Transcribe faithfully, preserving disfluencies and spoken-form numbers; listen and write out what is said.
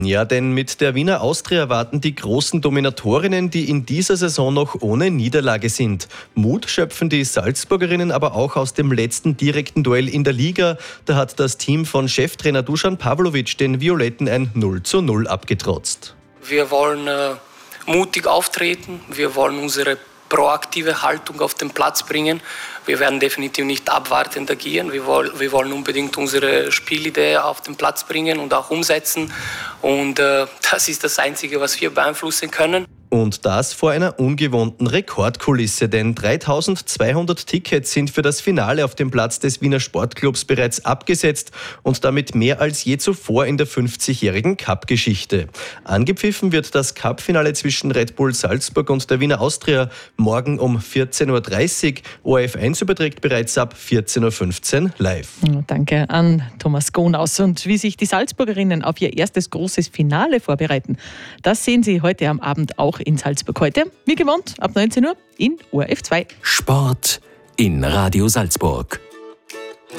Ja, denn mit der Wiener Austria warten die großen Dominatorinnen, die in dieser Saison noch ohne Niederlage sind. Mut schöpfen die Salzburgerinnen aber auch aus dem letzten direkten Duell in der Liga. Da hat das Team von Cheftrainer Dusan Pavlovic den Violetten ein null zu null abgetrotzt. Wir wollen äh, mutig auftreten, wir wollen unsere proaktive Haltung auf den Platz bringen. Wir werden definitiv nicht abwartend agieren. Wir wollen, wir wollen unbedingt unsere Spielidee auf den Platz bringen und auch umsetzen. Und äh, das ist das Einzige, was wir beeinflussen können. Und das vor einer ungewohnten Rekordkulisse, denn dreitausendzweihundert Tickets sind für das Finale auf dem Platz des Wiener Sportclubs bereits abgesetzt und damit mehr als je zuvor in der fünfzigjährigen Cup-Geschichte. Angepfiffen wird das Cup-Finale zwischen Red Bull Salzburg und der Wiener Austria morgen um vierzehn Uhr dreißig. O R F eins überträgt bereits ab vierzehn Uhr fünfzehn live. Danke an Thomas Gonaus. Und wie sich die Salzburgerinnen auf ihr erstes großes Finale vorbereiten, das sehen Sie heute am Abend auch in Salzburg heute. Wie gewohnt, ab neunzehn Uhr in O R F zwei. Sport in Radio Salzburg.